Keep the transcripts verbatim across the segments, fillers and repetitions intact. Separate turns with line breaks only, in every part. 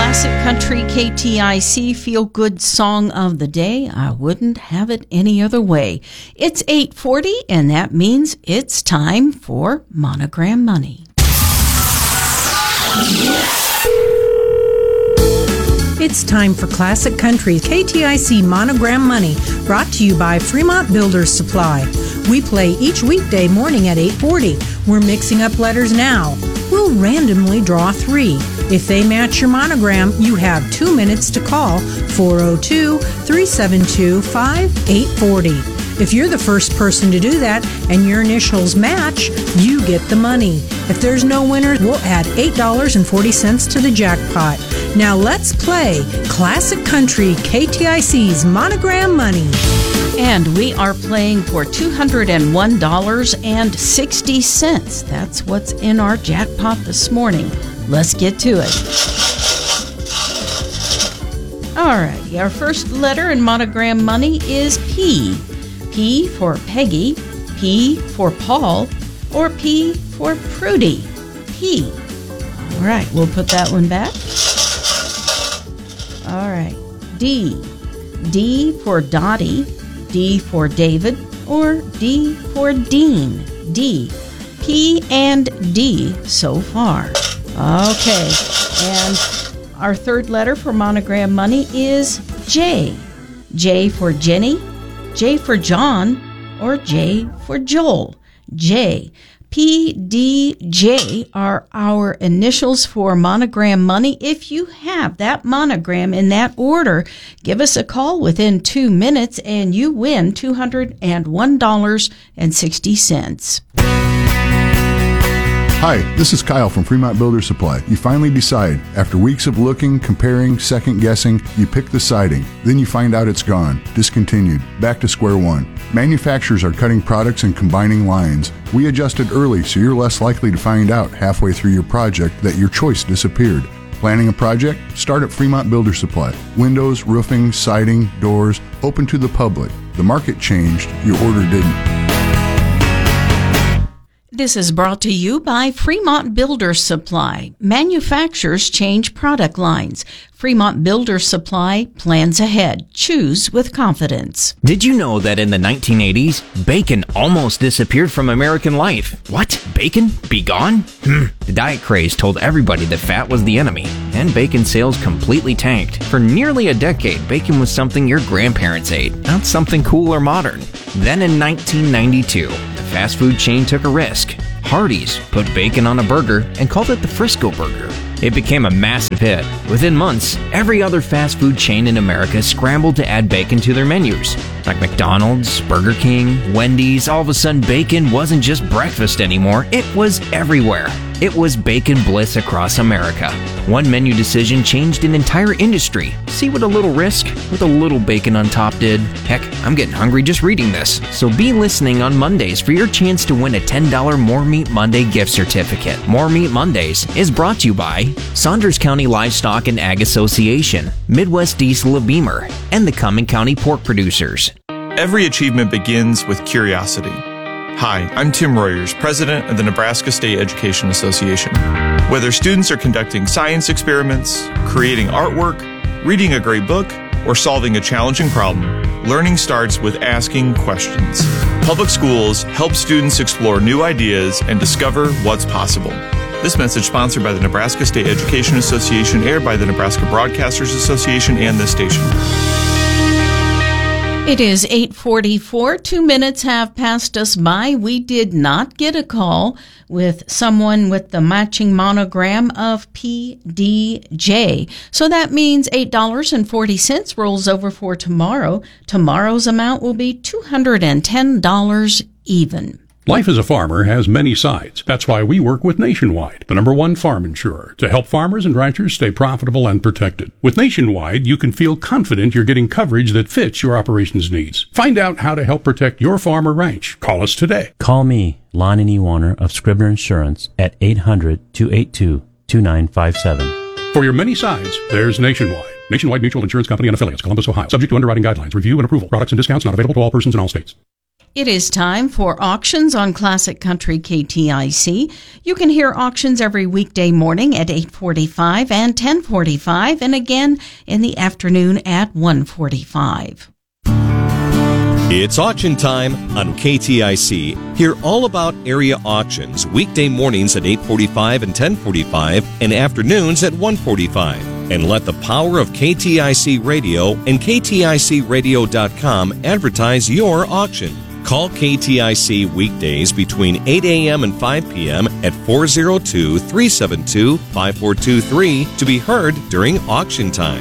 Classic Country K T I C Feel Good Song of the Day. I wouldn't have it any other way. It's eight forty, and that means it's time for Monogram Money.
It's time for Classic Country K T I C Monogram Money, brought to you by Fremont Builders Supply. We play each weekday morning at eight forty. We're mixing up letters now. We'll randomly draw three. If they match your monogram, you have two minutes to call four oh two, three seven two, five eight four oh. If you're the first person to do that and your initials match, you get the money. If there's no winner, we'll add eight dollars and forty cents to the jackpot. Now let's play Classic Country K T I C's Monogram Money.
And we are playing for two hundred one dollars and sixty cents. That's what's in our jackpot this morning. Let's get to it. All right, our first letter in Monogram Money is P. P for Peggy, P for Paul, or P for Prudy. P. All right, we'll put that one back. All right, D. D for Dottie, D for David, or D for Dean. D. P and D so far. Okay, and our third letter for Monogram Money is J. J for Jenny, J for John, or J for Joel. J. P, D, J are our initials for Monogram Money. If you have that monogram in that order, give us a call within two minutes and you win two hundred one dollars and sixty cents.
Hi, this is Kyle from Fremont Builders Supply. You finally decide. After weeks of looking, comparing, second-guessing, you pick the siding. Then you find out it's gone, discontinued, back to square one. Manufacturers are cutting products and combining lines. We adjusted early so you're less likely to find out halfway through your project that your choice disappeared. Planning a project? Start at Fremont Builders Supply. Windows, roofing, siding, doors, open to the public. The market changed, your order didn't.
This is brought to you by Fremont Builders Supply. Manufacturers change product lines. Fremont Builders Supply plans ahead. Choose with confidence.
Did you know that in the nineteen eighties, bacon almost disappeared from American life? What? Bacon? Be gone? Hmm. The diet craze told everybody that fat was the enemy, and bacon sales completely tanked. For nearly a decade, bacon was something your grandparents ate, not something cool or modern. Then in nineteen ninety-two, the fast food chain took a risk. Hardee's put bacon on a burger and called it the Frisco Burger. It became a massive hit. Within months, every other fast food chain in America scrambled to add bacon to their menus. Like McDonald's, Burger King, Wendy's, all of a sudden bacon wasn't just breakfast anymore, it was everywhere. It was bacon bliss across America. One menu decision changed an entire industry. See what a little risk with a little bacon on top did? Heck, I'm getting hungry just reading this. So be listening on Mondays for your chance to win a ten dollars More Meat Monday gift certificate. More Meat Mondays is brought to you by Saunders County Livestock and Ag Association, Midwest Diesel of Beamer, and the Cumming County Pork Producers.
Every achievement begins with curiosity. Hi, I'm Tim Royers, president of the Nebraska State Education Association. Whether students are conducting science experiments, creating artwork, reading a great book, or solving a challenging problem, learning starts with asking questions. Public schools help students explore new ideas and discover what's possible. This message sponsored by the Nebraska State Education Association, aired by the Nebraska Broadcasters Association and this station.
It is eight forty-four. Two minutes have passed us by. We did not get a call with someone with the matching monogram of P D J. So that means eight dollars and forty cents rolls over for tomorrow. Tomorrow's amount will be two hundred ten dollars even.
Life as a farmer has many sides. That's why we work with Nationwide, the number one farm insurer, to help farmers and ranchers stay profitable and protected. With Nationwide, you can feel confident you're getting coverage that fits your operations needs. Find out how to help protect your farm or ranch. Call us today.
Call me, Lonnie E. Warner of Scribner Insurance, at eight hundred, two eight two, two nine five seven.
For your many sides, there's Nationwide. Nationwide Mutual Insurance Company and Affiliates, Columbus, Ohio. Subject to underwriting guidelines, review and approval. Products and discounts not available to all persons in all states.
It is time for auctions on Classic Country K T I C. You can hear auctions every weekday morning at eight forty-five and ten forty-five, and again in the afternoon at one forty-five.
It's auction time on K T I C. Hear all about area auctions weekday mornings at eight forty-five and ten forty-five and afternoons at one forty-five. And let the power of K T I C Radio and K T I C radio dot com advertise your auction. Call K T I C weekdays between eight a.m. and five p.m. at four oh two, three seven two, five four two three to be heard during auction time.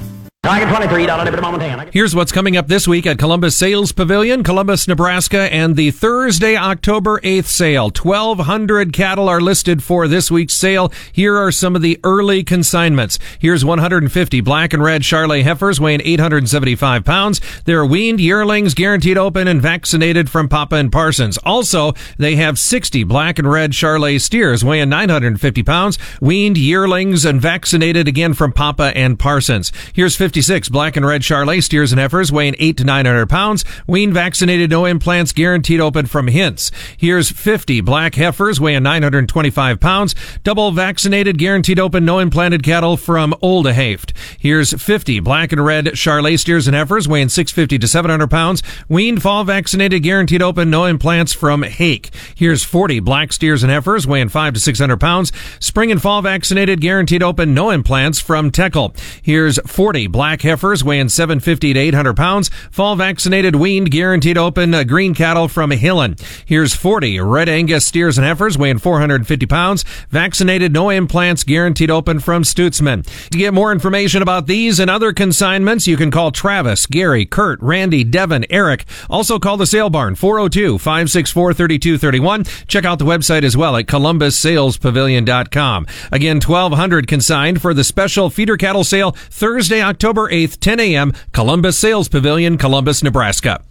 Here's what's coming up this week at Columbus Sales Pavilion, Columbus, Nebraska, and the Thursday, October eighth sale. twelve hundred cattle are listed for this week's sale. Here are some of the early consignments. Here's one hundred fifty black and red Charolais heifers weighing eight hundred seventy-five pounds. They're weaned yearlings, guaranteed open and vaccinated from Papa and Parsons. Also, they have sixty black and red Charolais steers weighing nine hundred fifty pounds, weaned yearlings and vaccinated again from Papa and Parsons. Here's fifty-six black and red Charolais steers and heifers weighing eight to nine hundred pounds, weaned, vaccinated, no implants, guaranteed open from Hints. Here's fifty black heifers weighing nine hundred twenty-five pounds, double vaccinated, guaranteed open, no implanted cattle from Oldehaeft. Here's fifty black and red Charolais steers and heifers weighing six hundred fifty to seven hundred pounds, weaned, fall vaccinated, guaranteed open, no implants from Hake. Here's forty black steers and heifers weighing five to six hundred pounds, spring and fall vaccinated, guaranteed open, no implants from Teckle. Here's forty black Black heifers weighing seven hundred fifty to eight hundred pounds, fall vaccinated, weaned, guaranteed open, uh, green cattle from Hillen. Here's forty red Angus steers and heifers weighing four hundred fifty pounds, vaccinated, no implants, guaranteed open from Stutzman. To get more information about these and other consignments, you can call Travis, Gary, Kurt, Randy, Devin, Eric. Also call the sale barn, four oh two, five six four, three two three one. Check out the website as well at columbus sales pavilion dot com. Again, twelve hundred consigned for the special feeder cattle sale Thursday, October eighth, ten a.m., Columbus Sales Pavilion, Columbus, Nebraska.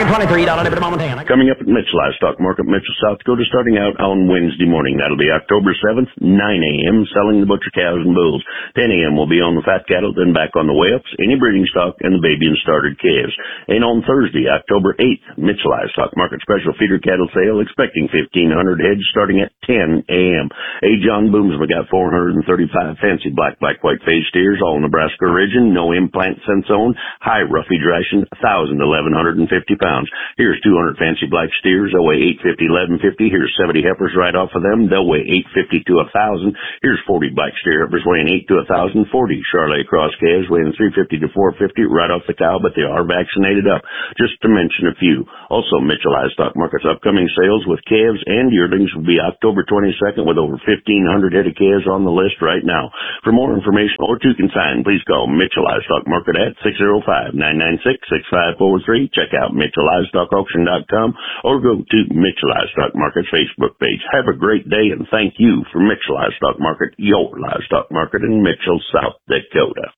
Coming up at Mitchell Livestock Market, Mitchell, South Dakota, starting out on Wednesday morning. That'll be October seventh, nine a.m., selling the butcher cows and bulls. ten a.m. will be on the fat cattle, then back on the weigh-ups, any breeding stock, and the baby and started calves. And on Thursday, October eighth, Mitchell Livestock Market special feeder cattle sale, expecting fifteen hundred heads starting at ten a.m. A. John Booms, we got four hundred thirty-five fancy black, black, white face steers, all Nebraska origin, no implant sense on, high roughage ration, one thousand, eleven fifty pounds. Here's two hundred fancy black steers. They'll weigh eight fifty, eleven fifty. Here's seventy heifers right off of them. They'll weigh eight fifty to one thousand. Here's forty black steer heifers weighing eight to one thousand. forty Charolais cross calves weighing three fifty to four fifty right off the cow, but they are vaccinated up. Just to mention a few. Also, Mitchell Livestock Market's upcoming sales with calves and yearlings will be October twenty-second with over fifteen hundred head of calves on the list right now. For more information or to consign, please call Mitchell Livestock Market at six oh five, nine nine six, six five four three. Check out Mitchell Livestock Auction dot com or go to Mitchell Livestock Market's Facebook page. Have a great day and thank you for Mitchell Livestock Market, your livestock market in Mitchell, South Dakota.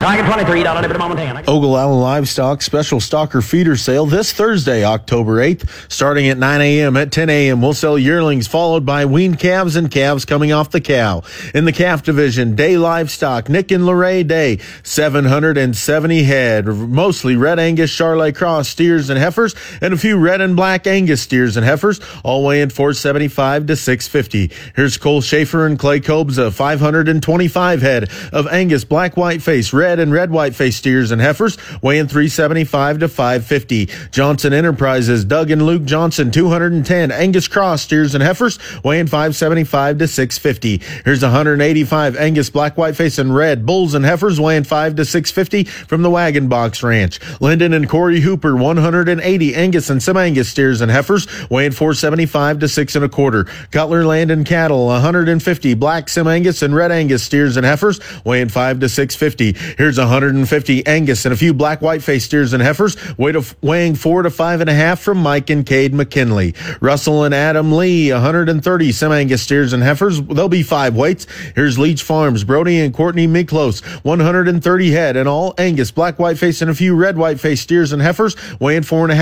Ogle Allen Livestock special stocker feeder sale this Thursday, October eighth, starting at nine a.m. At ten a.m. we'll sell yearlings followed by weaned calves and calves coming off the cow. In the calf division, Day Livestock, Nick and Lorraine Day, seven hundred seventy head, mostly red Angus Charolais cross steers and heifers, and a few red and black Angus steers and heifers, all weighing four seventy-five to six fifty. Here's Cole Schaefer and Clay Kobza, five hundred twenty-five head of Angus black white face, red and red white face steers and heifers, weighing three seventy-five to five fifty. Johnson Enterprises, Doug and Luke Johnson, two hundred ten Angus cross steers and heifers, weighing five seventy-five to six fifty. Here's one hundred eighty-five Angus black white face and red bulls and heifers, weighing five to six fifty from the Wagon Box Ranch. Lyndon and Corey Hooper, one hundred eighty Angus and some Angus steers and heifers, weighing four seventy-five to six and a quarter. Cutler Land and Cattle, one hundred fifty black Sim Angus and red Angus steers and heifers, weighing five to six fifty. Here's one hundred fifty Angus and a few black white face steers and heifers, weighing four to five and a half from Mike and Cade McKinley. Russell and Adam Lee, one hundred thirty Sim Angus steers and heifers, there'll be five weights. Here's Leach Farms, Brody and Courtney Miklos, one hundred thirty head and all Angus black white face and a few red white face steers and heifers, weighing four and a half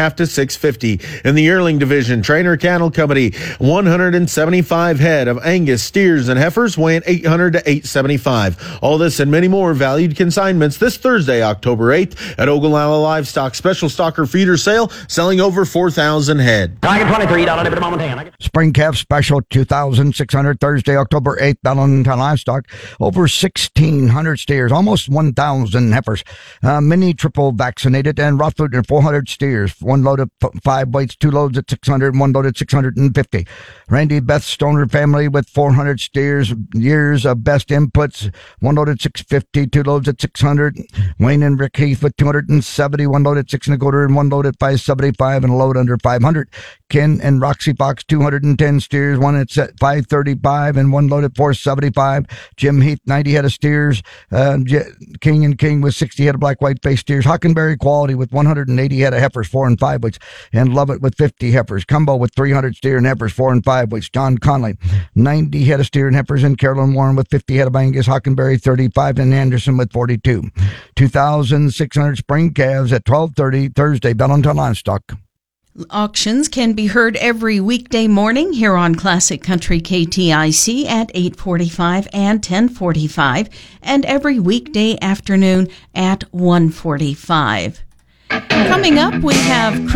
half to six fifty. In the yearling division, Trainer Cattle Company, one hundred seventy-five head of Angus steers and heifers weighing eight hundred to eight seventy-five. All this and many more valued consignments this Thursday, October eighth at Ogallala Livestock Special Stocker Feeder Sale, selling over four thousand head.
Spring calf special two thousand six hundred Thursday, October eighth, Bellington Livestock. Over sixteen hundred steers, almost one thousand heifers. Uh, mini triple vaccinated and rough and four hundred steers. One load of f- five weights, two loads at six hundred, one load at six hundred fifty. Randy Beth Stoner family with four hundred steers, years of best inputs. One load at six fifty, two loads at six hundred. Wayne and Rick Heath with two hundred seventy, one load at six and a quarter, and one load at five seventy-five, and a load under five hundred. Ken and Roxy Fox, two hundred ten steers, one at five thirty-five, and one load at four seventy-five. Jim Heath, ninety head of steers. Uh, J- King and King with sixty head of black white face steers. Hockenberry Quality with one hundred eighty head of heifers, four and five weights, and Lovett with fifty heifers. Cumbo with three hundred steer and heifers, four and five weights. John Conley, ninety head of steer and heifers, and Carolyn Warren with fifty head of Angus. Hockenberry thirty-five, and Anderson with forty-two. two thousand six hundred spring calves at twelve thirty Thursday, Bellington Livestock.
Auctions can be heard every weekday morning here on Classic Country K T I C at eight forty-five and ten forty-five, and every weekday afternoon at one forty-five. Coming up, we have